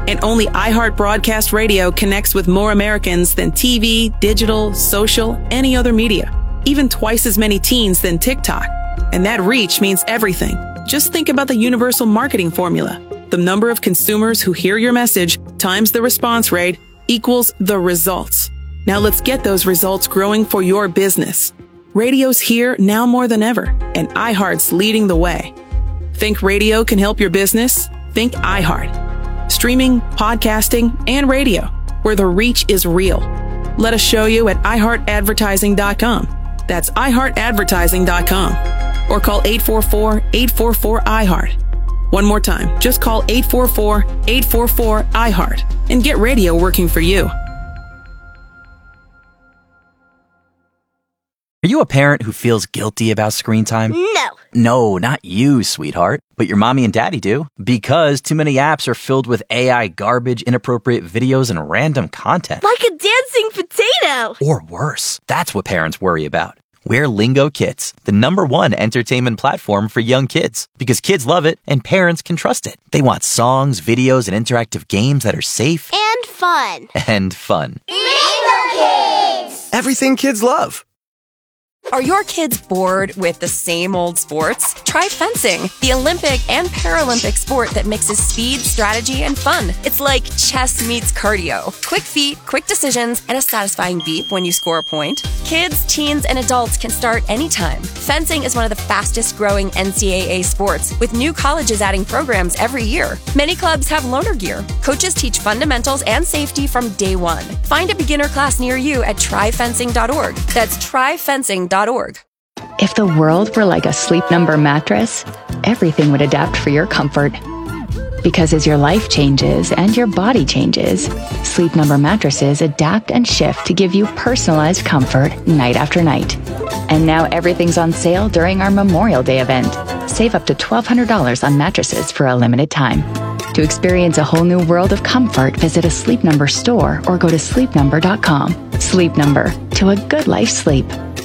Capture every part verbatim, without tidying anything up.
And only iHeart Broadcast Radio connects with more Americans than T V, digital, social, any other media. Even twice as many teens than TikTok. And that reach means everything. Just think about the universal marketing formula. The number of consumers who hear your message times the response rate equals the results. Now let's get those results growing for your business. Radio's here now more than ever, and iHeart's leading the way. Think radio can help your business? Think iHeart. Streaming, podcasting, and radio, where the reach is real. Let us show you at i heart advertising dot com. That's i heart advertising dot com. Or call eight four four, eight four four, I heart. One more time, just call eight four four, eight four four, I heart and get radio working for you. Are you a parent who feels guilty about screen time? No. No, not you, sweetheart. But your mommy and daddy do. Because too many apps are filled with A I garbage, inappropriate videos, and random content. Like a dancing potato. Or worse. That's what parents worry about. We're Lingo Kids, the number one entertainment platform for young kids. Because kids love it and parents can trust it. They want songs, videos, and interactive games that are safe. And fun. And fun. Lingo Kids! Everything kids love. Are your kids bored with the same old sports? Try fencing, the Olympic and Paralympic sport that mixes speed, strategy, and fun. It's like chess meets cardio. Quick feet, quick decisions, and a satisfying beep when you score a point. Kids, teens, and adults can start anytime. Fencing is one of the fastest growing N C double A sports, with new colleges adding programs every year. Many clubs have loaner gear. Coaches teach fundamentals and safety from day one. Find a beginner class near you at try fencing dot org. That's try fencing dot org. If the world were like a Sleep Number mattress, everything would adapt for your comfort. Because as your life changes and your body changes, Sleep Number mattresses adapt and shift to give you personalized comfort night after night. And now everything's on sale during our Memorial Day event. Save up to twelve hundred dollars on mattresses for a limited time. To experience a whole new world of comfort, visit a Sleep Number store or go to sleep number dot com. Sleep Number, to a good life sleep.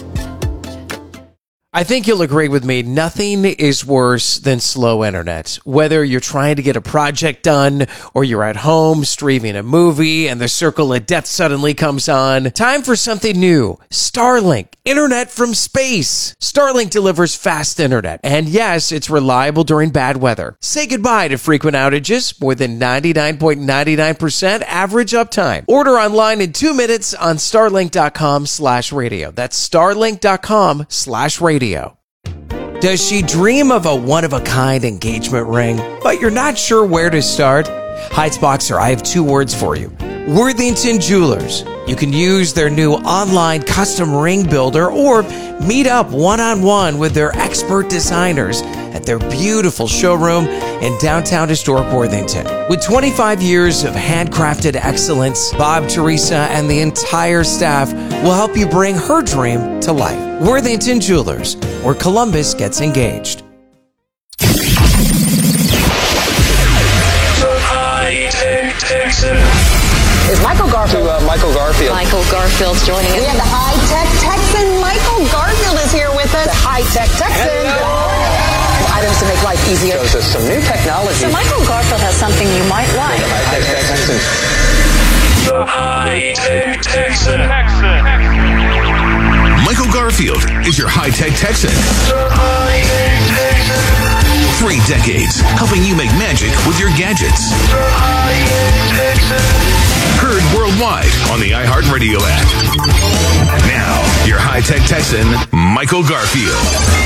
I think you'll agree with me, nothing is worse than slow internet. Whether you're trying to get a project done or you're at home streaming a movie and the circle of death suddenly comes on, time for something new. Starlink, internet from space. Starlink delivers fast internet. And yes, it's reliable during bad weather. Say goodbye to frequent outages, more than ninety-nine point nine nine percent average uptime. Order online in two minutes on starlink dot com slash radio. That's starlink dot com slash radio. Does she dream of a one-of-a-kind engagement ring, but you're not sure where to start? Heights Boxer, I have two words for you. Worthington Jewelers. You can use their new online custom ring builder or meet up one-on-one with their expert designers at their beautiful showroom in downtown historic Worthington. With twenty-five years of handcrafted excellence, Bob, Teresa, and the entire staff will help you bring her dream to life. Worthington Jewelers, where Columbus gets engaged. Is Michael Garfield? To uh, Michael Garfield. Michael Garfield's joining us. We have the high-tech Texan. Michael Garfield is here with us. The high-tech Texan. Hello. Items to make life easier. Shows us some new technology. So Michael Garfield has something you might like. The high-tech Texan. The high-tech Texan. Michael Garfield is your high-tech Texan. The high-tech Texan. Three decades helping you make magic with your gadgets. The high-tech Texan. Heard worldwide on the iHeartRadio app. Now, your high-tech Texan, Michael Garfield.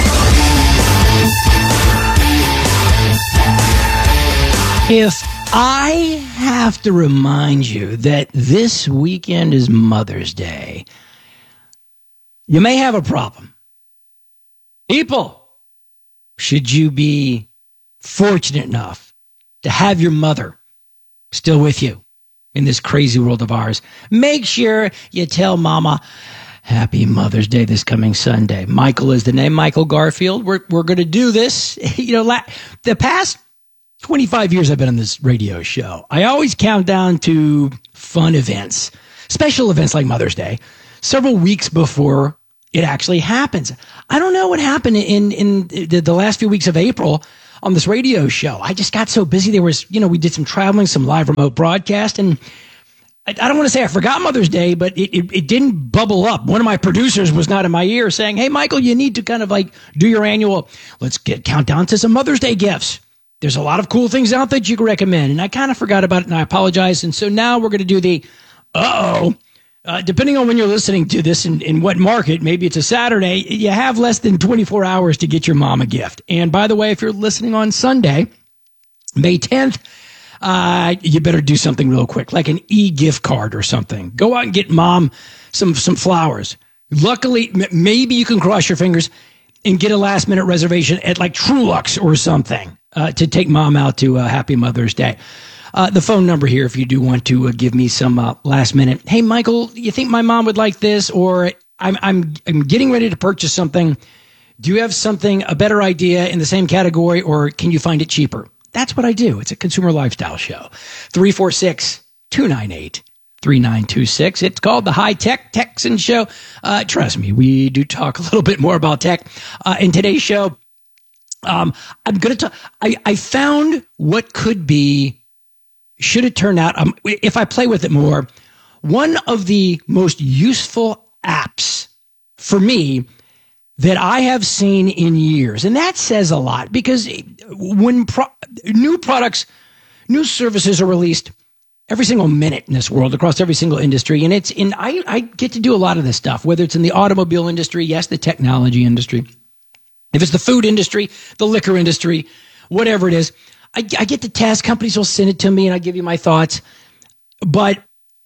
If I have to remind you that this weekend is Mother's Day, you may have a problem. People, should you be fortunate enough to have your mother still with you in this crazy world of ours, make sure you tell Mama Happy Mother's Day this coming Sunday. Michael is the name, Michael Garfield. We're we're going to do this. You know, la- the past twenty-five years I've been on this radio show, I always count down to fun events, special events like Mother's Day, several weeks before it actually happens. I don't know what happened in, in the, the last few weeks of April. on this radio show. I just got so busy. There was, you know, we did some traveling, some live remote broadcast, and I, I don't want to say I forgot Mother's Day, but it, it, it didn't bubble up. One of my producers was not in my ear saying, hey, Michael, you need to kind of like do your annual, let's get countdown to some Mother's Day gifts. There's a lot of cool things out that you can recommend. And I kind of forgot about it, and I apologize. And so now we're going to do the, uh-oh, uh, depending on when you're listening to this and in what market, maybe it's a Saturday, you have less than twenty-four hours to get your mom a gift. And by the way, if you're listening on Sunday, May tenth, uh, you better do something real quick, like an e-gift card or something. Go out and get mom some, some flowers. Luckily, m- maybe you can cross your fingers and get a last minute reservation at like Trulux or something. Uh, to take mom out to uh, Happy Mother's Day. Uh, the phone number here, if you do want to uh, give me some uh, last minute. Hey, Michael, you think my mom would like this? Or I'm I'm I'm getting ready to purchase something. Do you have something, a better idea in the same category, or can you find it cheaper? That's what I do. It's a consumer lifestyle show. three four six, two nine eight, three nine two six. It's called the High Tech Texan Show. Uh, trust me, we do talk a little bit more about tech uh, in today's show. Um, I'm going to talk, I, I found what could be, should it turn out, um, if I play with it more, one of the most useful apps for me that I have seen in years. And that says a lot, because when pro- new products, new services are released every single minute in this world across every single industry. And it's in, I, I get to do a lot of this stuff, whether it's in the automobile industry, yes, the technology industry. If it's the food industry, the liquor industry, whatever it is, I, I get the test. Companies will send it to me, and I give you my thoughts. But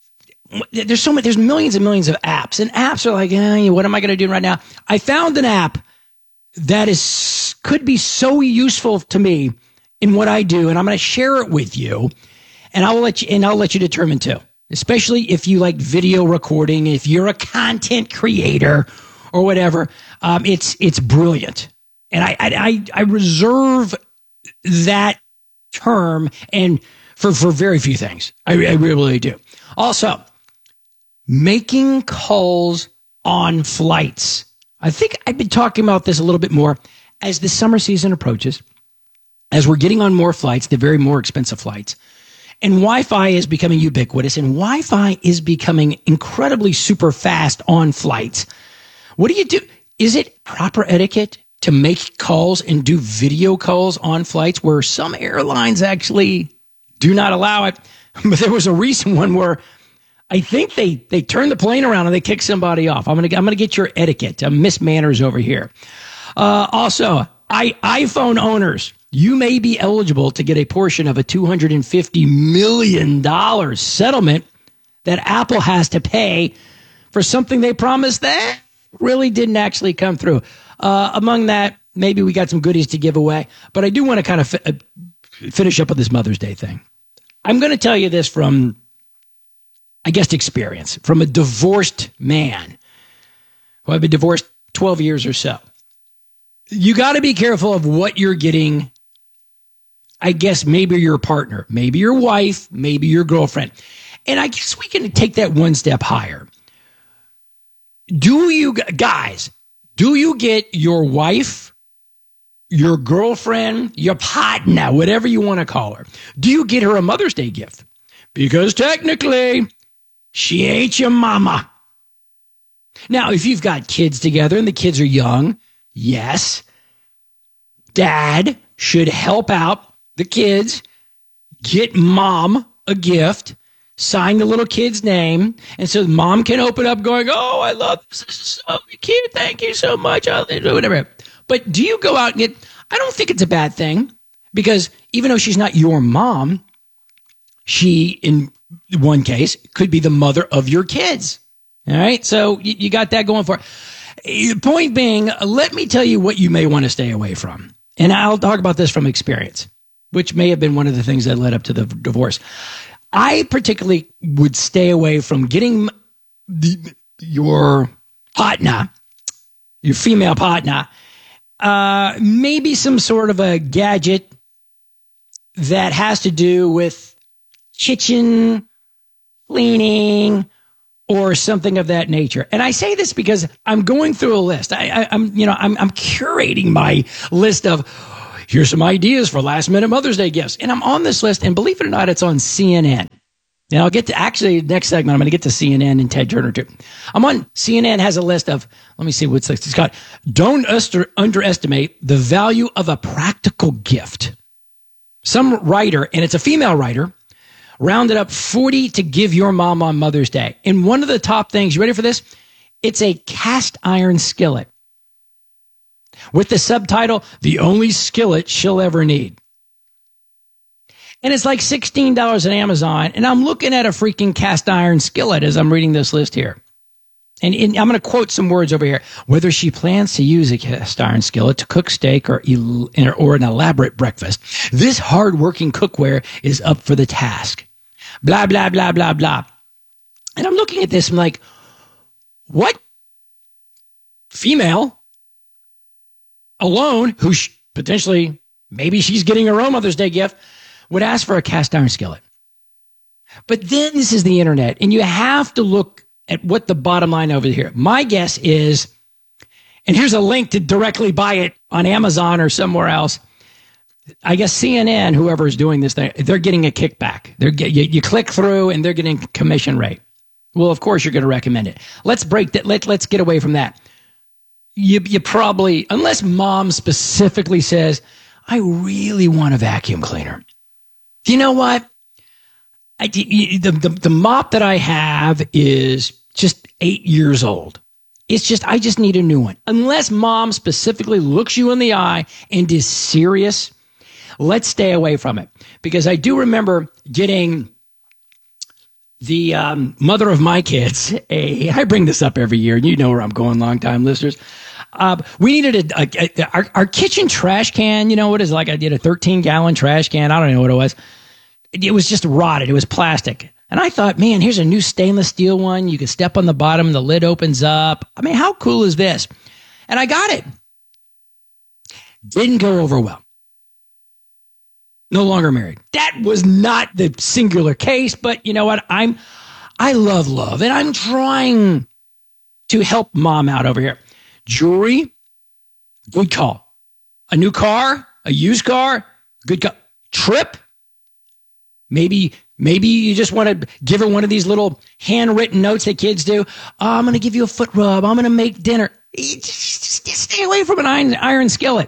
there's so many, there's millions and millions of apps, and apps are like, eh, what am I going to do right now? I found an app that is could be so useful to me in what I do, and I'm going to share it with you, and I will let you, and I'll let you determine too. Especially if you like video recording, if you're a content creator or whatever, um, it's it's brilliant. And I, I I reserve that term and for, for very few things. I, I really do. Also, making calls on flights. I think I've been talking about this a little bit more as the summer season approaches, as we're getting on more flights, the very more expensive flights. And Wi-Fi is becoming ubiquitous, and Wi-Fi is becoming incredibly super fast on flights. What do you do? Is it proper etiquette to make calls and do video calls on flights, where some airlines actually do not allow it? But there was a recent one where I think they, they turned the plane around and they kicked somebody off. I'm gonna I'm gonna get your etiquette. Uh, Miss Manners over here. Uh, also, I iPhone owners, you may be eligible to get a portion of a two hundred fifty million dollars settlement that Apple has to pay for something they promised that really didn't actually come through. Uh, among that, maybe we got some goodies to give away, but I do want to kind of fi- uh, finish up with this Mother's Day thing. I'm going to tell you this from, I guess, experience, from a divorced man who I've been divorced twelve years or so. You got to be careful of what you're getting. I guess maybe your partner, maybe your wife, maybe your girlfriend. And I guess we can take that one step higher. Do you, guys, do you get your wife, your girlfriend, your partner, whatever you want to call her, do you get her a Mother's Day gift? Because technically, she ain't your mama. Now, if you've got kids together and the kids are young, yes, dad should help out the kids, get mom a gift, sign the little kid's name, and so mom can open up going, oh, I love this. This is so cute. Thank you so much. I'll do whatever. But do you go out and get, I don't think it's a bad thing, because even though she's not your mom, she, in one case, could be the mother of your kids. All right? So you, you got that going for it. Point being, let me tell you what you may want to stay away from. And I'll talk about this from experience, which may have been one of the things that led up to the divorce. I particularly would stay away from getting the, your partner, your female partner, uh, maybe some sort of a gadget that has to do with kitchen cleaning or something of that nature. And I say this because I'm going through a list. I, I, I'm, you know, I'm, I'm curating my list of here's some ideas for last minute Mother's Day gifts. And I'm on this list, and believe it or not, it's on C N N. And I'll get to, actually, next segment, I'm going to get to C N N and Ted Turner too. I'm on, C N N has a list of, let me see what's like. It's got, don't under, underestimate the value of a practical gift. Some writer, and it's a female writer, rounded up forty to give your mom on Mother's Day. And one of the top things, you ready for this? It's a cast iron skillet with the subtitle, The Only Skillet She'll Ever Need. And it's like sixteen dollars on Amazon. And I'm looking at a freaking cast iron skillet as I'm reading this list here. And, and I'm going to quote some words over here. Whether she plans to use a cast iron skillet to cook steak or, or an elaborate breakfast, this hardworking cookware is up for the task. Blah, blah, blah, blah, blah. And I'm looking at this, I'm like, what female alone, who sh- potentially, maybe she's getting her own Mother's Day gift, would ask for a cast iron skillet? But then this is the internet, and you have to look at what the bottom line over here. My guess is, and here's a link to directly buy it on Amazon or somewhere else. I guess C N N, whoever is doing this thing, they're getting a kickback. They're get, you, you click through and they're getting commission rate. Well, of course you're going to recommend it. Let's break that. Let, let's get away from that. You, you probably, unless mom specifically says, I really want a vacuum cleaner. You know what? I, the, the, the mop that I have is just eight years old. It's just, I just need a new one. Unless mom specifically looks you in the eye and is serious, let's stay away from it. Because I do remember getting the um, mother of my kids, a, I bring this up every year, and you know where I'm going, long-time listeners. Uh, we needed a, a, a our, our kitchen trash can, you know what is it, like I did a thirteen-gallon trash can. I don't know what it was. It, it was just rotted. It was plastic. And I thought, man, here's a new stainless steel one. You can step on the bottom, the lid opens up. I mean, how cool is this? And I got it. Didn't go over well. No longer married. That was not the singular case, but you know what? I'm, I love love, and I'm trying to help mom out over here. Jewelry, good call. A new car, a used car, good call. Trip, maybe, maybe you just want to give her one of these little handwritten notes that kids do. Oh, I'm going to give you a foot rub. I'm going to make dinner. Just, just stay away from an iron, iron skillet.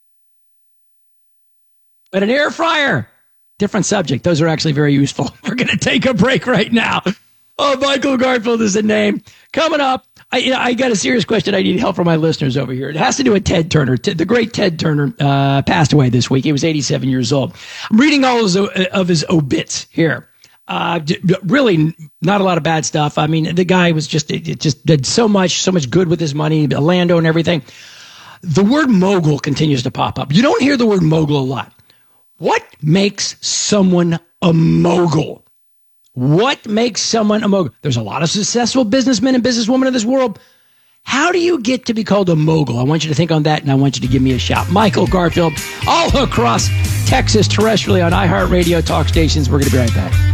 But an air fryer, different subject. Those are actually very useful. We're going to take a break right now. Oh, Michael Garfield is the name. Coming up, I, you know, I got a serious question. I need help from my listeners over here. It has to do with Ted Turner. The great Ted Turner uh, passed away this week. He was eighty-seven years old. I'm reading all of his, of his obits here. Uh, really not a lot of bad stuff. I mean, the guy was just, it just did so much, so much good with his money, a landowner and everything. The word mogul continues to pop up. You don't hear the word mogul a lot. What makes someone a mogul? What makes someone a mogul? There's a lot of successful businessmen and businesswomen in this world. How do you get to be called a mogul? I want you to think on that, and I want you to give me a shout. Michael Garfield, all across Texas, terrestrially on iHeartRadio talk stations. We're going to be right back.